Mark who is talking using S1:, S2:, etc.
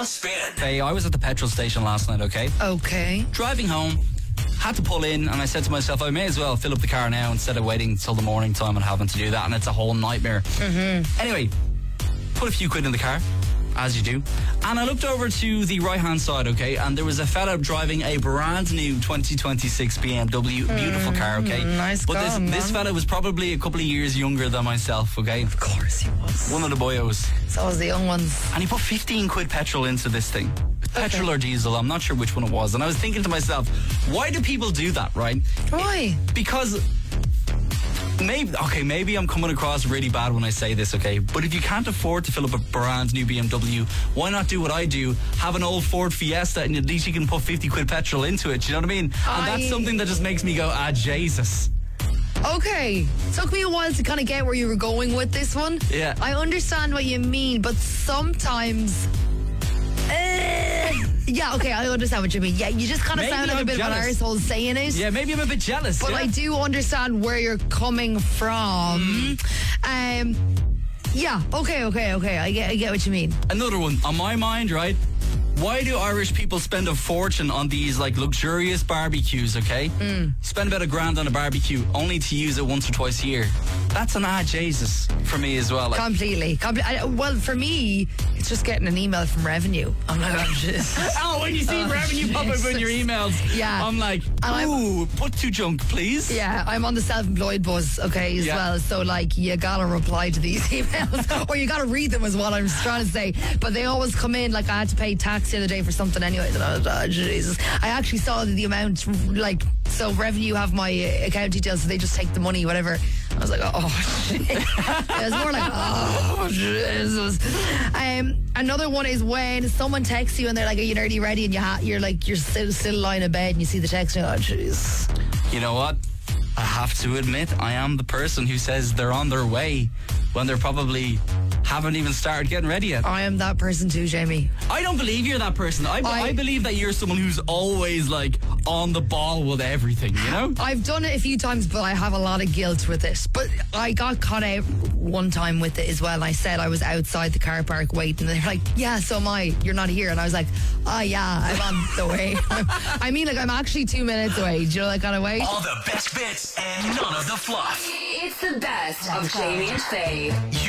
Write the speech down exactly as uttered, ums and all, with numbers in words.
S1: Must Spin.
S2: Hey, I was at the petrol station last night, okay?
S3: Okay.
S2: Driving home, had to pull in, and I said to myself, I may as well fill up the car now instead of waiting till the morning time and having to do that, and it's a whole nightmare. Mm-hmm. Anyway, put a few quid in the car, as you do, and I looked over to the right-hand side, okay, and there was a fella driving a brand new twenty twenty-six B M W, beautiful car, okay?
S3: Mm, nice
S2: But
S3: car,
S2: this,
S3: man.
S2: this fella was probably a couple of years younger than myself, okay?
S3: Of course he was.
S2: One of the boyos.
S3: So was the young ones.
S2: And he put fifteen quid petrol into this thing. Petrol or diesel, I'm not sure which one it was. And I was thinking to myself, why do people do that, right?
S3: Why?
S2: Because maybe, okay, maybe I'm coming across really bad when I say this, okay? But if you can't afford to fill up a brand new B M W, why not do what I do? Have an old Ford Fiesta and at least you can put fifty quid petrol into it, do you know what I mean?
S3: I...
S2: And that's something that just makes me go, ah, Jesus.
S3: Okay. Took me a while to kind of get where you were going with this one.
S2: Yeah.
S3: I understand what you mean, but sometimes... Uh, yeah, okay, I understand what you mean. Yeah, you just kind of
S2: Maybe
S3: sound like
S2: I'm
S3: a bit
S2: jealous.
S3: of an arsehole saying it.
S2: Yeah, maybe I'm a bit jealous.
S3: But
S2: yeah.
S3: I do understand where you're coming from. Um, yeah, okay, okay, okay. I get, I get what you mean.
S2: Another one on my mind, right? Why do Irish people spend a fortune on these like luxurious barbecues, okay? Mm. Spend about a grand on a barbecue only to use it once or twice a year. That's an ah Jesus for me as well. Like,
S3: Completely. Comple- I, well, for me, it's just getting an email from revenue. I'm like, oh, Jesus.
S2: oh, when you see
S3: Oh,
S2: revenue pop up in your emails,
S3: Yeah.
S2: I'm like,
S3: And
S2: ooh, put to junk, please.
S3: Yeah, I'm on the self-employed bus, okay, as
S2: Yeah.
S3: well. So, like, you gotta reply to these emails, or you gotta read them, is what I'm trying to say. But they always come in, like, I had to pay tax the other day for something anyway. And I was, oh, Jesus. I actually saw the amount, like, so revenue have my account details, so they just take the money, whatever. I was like, oh, shit. It was more like, oh, Jesus. Um, another one is when someone texts you and they're like, are you nearly ready? And you ha- you're like, you're still, still lying in bed and you see the text and you're like, oh, jeez.
S2: You know what? I have to admit, I am the person who says they're on their way when they're probably haven't even started getting ready yet.
S3: I am that person too, Jamie.
S2: I don't believe you're that person. I,
S3: I-
S2: I believe that you're someone who's always like on the ball with everything, you know?
S3: I've done it a few times, but I have a lot of guilt with it. But I got caught out one time with it as well. And I said I was outside the car park waiting. And they're like, yeah, so am I. You're not here. And I was like, oh, yeah, I'm on the way. I mean, like, I'm actually two minutes away. Do you know that kind of way?
S1: All the best bits and none of the fluff.
S4: It's the best of Jamie and Faye.